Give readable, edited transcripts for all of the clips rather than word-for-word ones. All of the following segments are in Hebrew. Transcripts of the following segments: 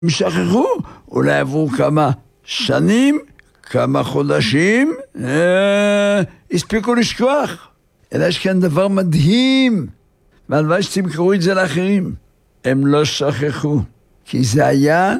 הם שכחו, אולי עברו כמה שנים, כמה חודשים, הספיקו לשכוח. אלא יש כאן דבר מדהים, והלוואי שתמכרו את זה לאחרים. הם לא שכחו, כי זה היה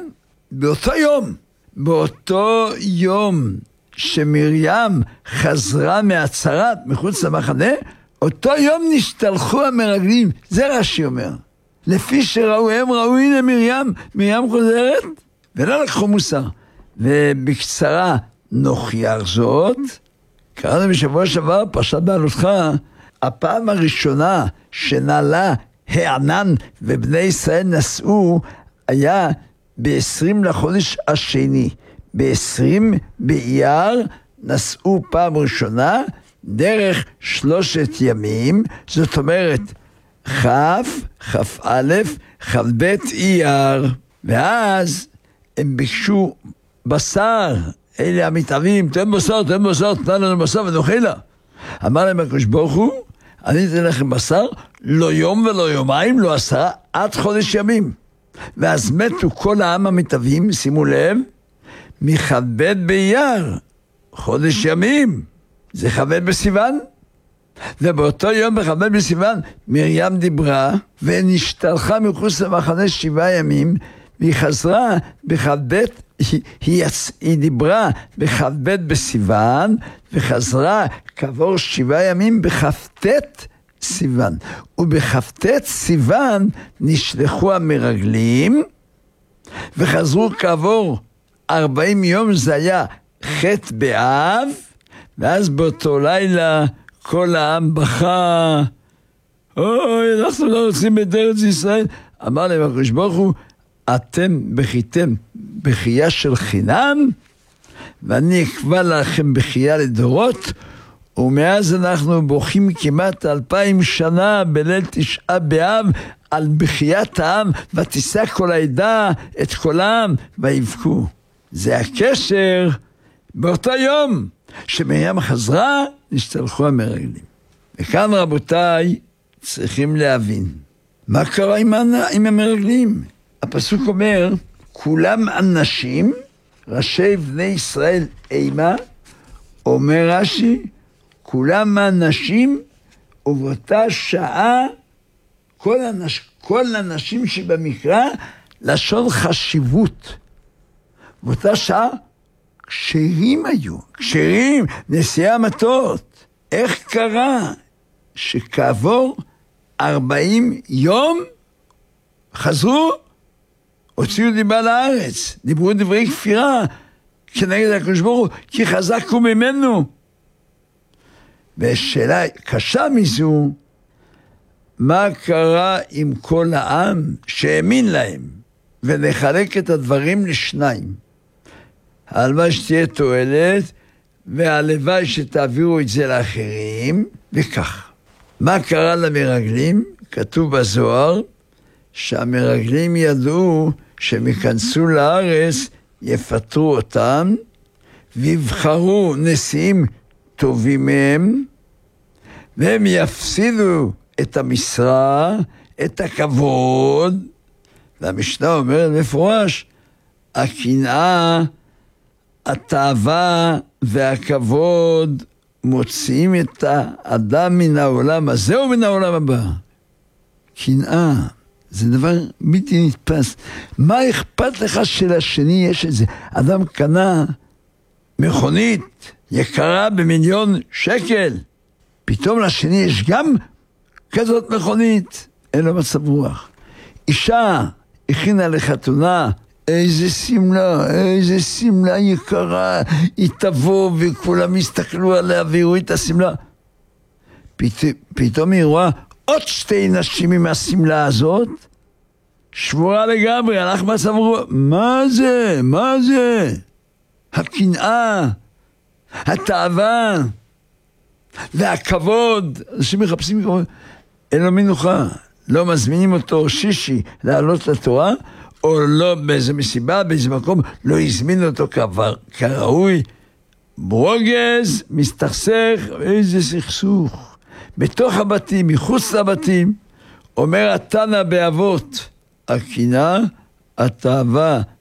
באותו יום שמרים חזרה מהצרת מחוץ למחנה, אותו יום נשתלחו המרגלים. זה רש"י אומר. לפי שראו, הם ראו, הנה מרים חוזרת, ולא לקחו מוסר. ובקצרה נוכיח זאת, קראנו בשבוע שעבר, פרשת בעלותך, הפעם הראשונה שנעלה הענן ובני ישראל נסעו, היה ב-20 לחודש השני. ב-20 באייר נסעו פעם ראשונה, דרך 3 ימים, זאת אומרת, כ"א, כ"ב אייר. ואז הם ביקשו בשר, אלה המתאבים, תן בשר, תן לנו בשר ונאכל לה. אמר להם הקדוש ברוך הוא, אני אתן לכם בשר, לא יום ולא יומיים, לא 10, עד חודש ימים. ואז מתו כל העם המתאבים, שימו לב, מכ"ב באייר, חודש ימים, זה כ"ב בסיוון. ובאותו יום בכ"ב בסיוון מרים דיברה ונשתלחה מחוץ למחנה 7 ימים, והיא חזרה בכ"ב, היא דיברה בכ"ב בסיוון וחזרה כעבור 7 ימים בכ"ט סיוון. ובכ"ט סיוון נשלחו המרגלים וחזרו כעבור 40 יום, זה היה ח' באב. ואז באותו לילה כל העם בכה, אוי, אנחנו לא רוצים את ארץ ישראל. אמר להם הקדוש ברוך הוא, אתם בכיתם בחייה של חינם, ואני אקבע לכם בחייה לדורות. ומאז אנחנו בוכים כמעט 2000 שנה בליל 9 באב על בחיית העם, ותישא כל העדה את קולם ויבכו. זה הקשר באותו יום שמרים חזרה, נשתלחו המרגלים. וכאן רבותיי צריכים להבין מה קרה עם המרגלים. הפסוק אומר, כולם אנשים, ראשי בני ישראל אימה. אומר רש"י, כולם אנשים, ובאותה שעה כל אנשים שבמקרא לשון חשיבות. באותה שעה כשרים היו, כשרים, נשיאי המטות. איך קרה שכעבור 40 יום חזרו, הוציאו דיבה לארץ, דיברו דברי כפירה כנגד הקדוש ברוך הוא, כי חזק הוא ממנו. ושאלה קשה מזו, מה קרה עם כל העם שהאמין להם? ונחלק את הדברים לשניים. הלוואי שתהיה תועלת, והלוואי שתעבירו את זה לאחרים, וכך. מה קרה למרגלים? כתוב בזוהר, שהמרגלים ידעו שהם יכנסו לארץ, יפטרו אותם, ויבחרו נשיאים טובים מהם, והם יפסידו את המשרה, את הכבוד. והמשנה אומרת מפורש, הקנאה, התאווה והכבוד מוציאים את האדם מן העולם הזה ומן העולם הבא. קנאה, זה דבר בלתי נתפס. מה אכפת לך שלשני יש את זה? אדם קנה מכונית יקרה ב1,000,000 שקל, פתאום לשני יש גם כזאת מכונית, אין לו מצב רוח. אישה הכינה לחתונה, איזה סמלה יקרה, היא תבוא וכולם יסתכלו עליה ויראו את הסמלה. פתאום היא רואה עוד 2 נשים עם הסמלה הזאת, שבורה לגמרי, הלך מצב רוח. מה זה? הקנאה, התאווה והכבוד. אנשים מחפשים כבוד, אין לו מנוחה, לא מזמינים אותו שישי לעלות לתורה, או לא באיזה מסיבה, באיזה מקום, לא הזמין אותו כראוי. ברוגז, מסתכסך, איזה סכסוך. בתוך הבתים, מחוץ לבתים, אומר התנא באבות, הקנאה, התאווה